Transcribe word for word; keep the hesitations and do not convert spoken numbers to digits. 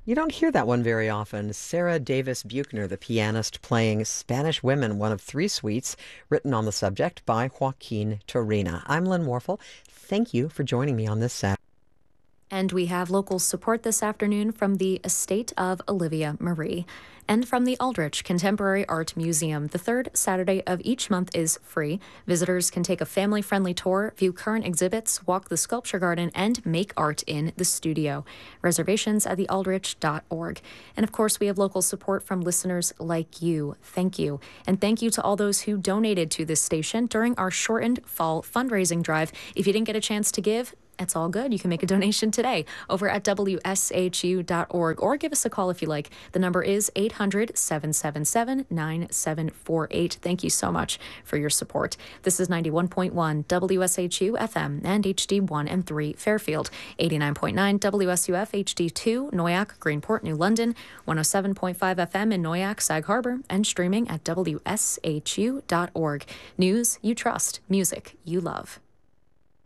You don't hear that one very often. Sarah Davis Buchner, the pianist, playing Spanish Women, one of three suites written on the subject by Joaquin Turina. I'm Lynn Warfel. Thank you for joining me on this Saturday. And we have local support this afternoon from the estate of Olivia Marie and from the Aldrich Contemporary Art Museum. The third Saturday of each month is free. Visitors can take a family-friendly tour, view current exhibits, walk the sculpture garden, and make art in the studio. Reservations at the aldrich dot org. And of course, we have local support from listeners like you. Thank you. And thank you to all those who donated to this station during our shortened fall fundraising drive. If you didn't get a chance to give, it's all good. You can make a donation today over at W S H U dot org or give us a call if you like. The number is eight hundred, seven seven seven, nine seven four eight. Thank you so much for your support. This is ninety-one point one W S H U F M and H D one and three Fairfield, eighty-nine point nine W S U F H D two Noyac, Greenport, New London, one oh seven point five F M in Noyac, Sag Harbor, and streaming at W S H U dot org. News you trust, music you love.